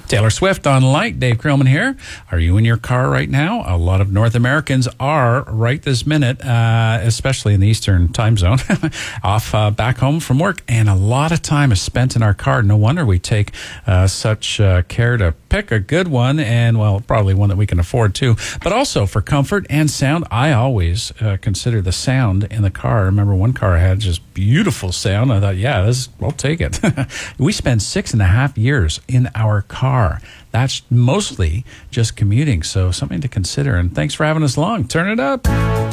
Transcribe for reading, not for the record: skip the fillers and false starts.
Taylor Swift on Light. Dave Krillman here. Are you in your car right now? A lot of North Americans are right this minute, especially in the Eastern time zone, off back home from work. And a lot of time is spent in our car. No wonder we take such care to pick a good one, and, well, probably one that we can afford too. But also for comfort and sound, I always consider the sound in the car. I remember one car had just beautiful sound. I thought, yeah, I'll take it. We spend 6.5 years in our car. That's mostly just commuting, so something to consider. And thanks for having us along. Turn it up.